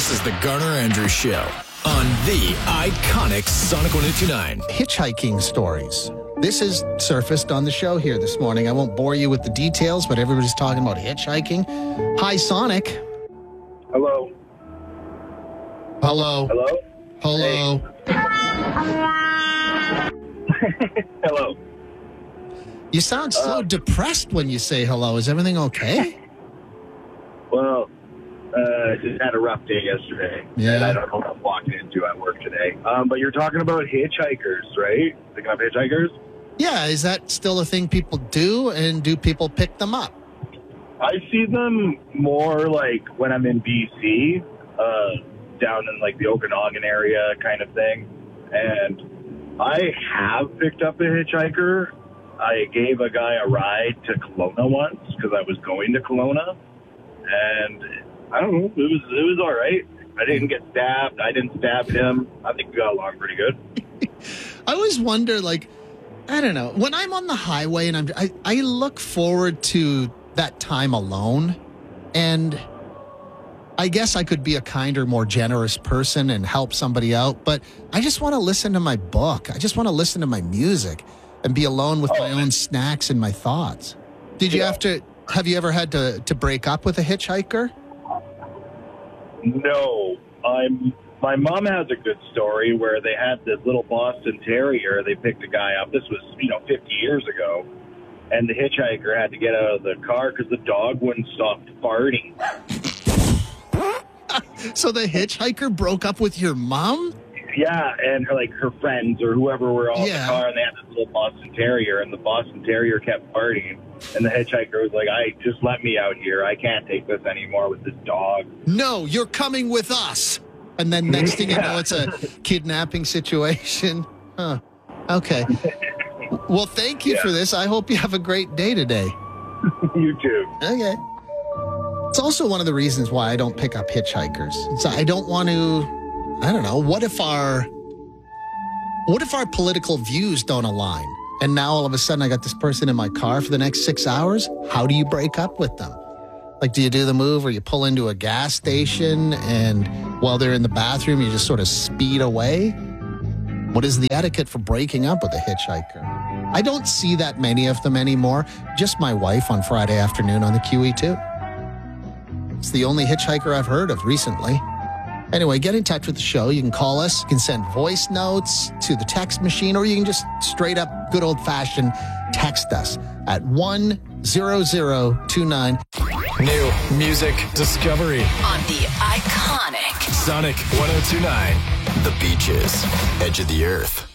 This is the Garner Andrews Show on the iconic Sonic 102.9. Hitchhiking stories. This has surfaced on the show here this morning. I won't bore you with the details, but everybody's talking about hitchhiking. Hi, Sonic. Hello. Hello. Hello? Hello. Hello. You sound so depressed when you say hello. Is everything okay? Well, just had a rough day yesterday. Yeah. And I don't know what I'm walking into at work today. But you're talking about hitchhikers, right? Picking up hitchhikers? Yeah, is that still a thing people do? And do people pick them up? I see them more like when I'm in BC, down in like the Okanagan area kind of thing. And I have picked up a hitchhiker. I gave a guy a ride to Kelowna once because I was going to Kelowna. And I don't know, it was all right. I didn't get stabbed. I didn't stab him. I think we got along pretty good. I always wonder, like, I don't know, when I'm on the highway and I look forward to that time alone, and I guess I could be a kinder, more generous person and help somebody out, but I just want to listen to my book. I just want to listen to my music and be alone with my own snacks and my thoughts. Have you ever had to break up with a hitchhiker? No. My mom has a good story where they had this little Boston Terrier. They picked a guy up. This was, 50 years ago. And the hitchhiker had to get out of the car because the dog wouldn't stop farting. So the hitchhiker broke up with your mom? Yeah, and her friends or whoever were all in the car, and they had this little Boston Terrier, and the Boston Terrier kept farting. And the hitchhiker was like, just let me out here. I can't take this anymore with this dog. No, you're coming with us. And then next thing you know, it's a kidnapping situation. Huh. Okay. Well, thank you for this. I hope you have a great day today. You too. Okay. It's also one of the reasons why I don't pick up hitchhikers. I don't want to, I don't know, what if our political views don't align? And now all of a sudden I got this person in my car for the next 6 hours? How do you break up with them? Like, do you do the move where you pull into a gas station and while they're in the bathroom, you just sort of speed away? What is the etiquette for breaking up with a hitchhiker? I don't see that many of them anymore. Just my wife on Friday afternoon on the QE2. It's the only hitchhiker I've heard of recently. Anyway, get in touch with the show. You can call us. You can send voice notes to the text machine, or you can just straight up good old-fashioned text us at 10029. New music discovery on the iconic Sonic 102.9. The Beaches, Edge of the Earth.